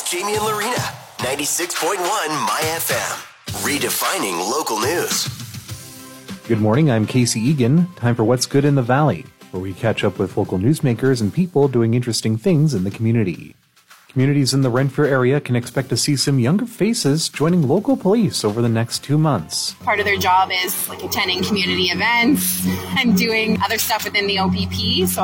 Jamie and Lorena, 96.1 My FM, redefining local news. Good morning, I'm Casey Egan. Time for What's Good in the Valley, where we catch up with local newsmakers and people doing interesting things in the community. Communities in the Renfrew area can expect to see some younger faces joining local police over the next 2 months. Part of their job is attending community events and doing other stuff within the OPP. So